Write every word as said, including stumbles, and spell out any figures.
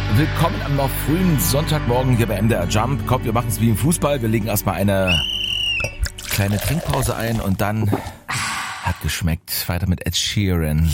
Willkommen am noch frühen Sonntagmorgen hier bei M D R Jump. Kommt, wir machen es wie im Fußball. Wir legen erstmal eine kleine Trinkpause ein und dann hat geschmeckt. Weiter mit Ed Sheeran.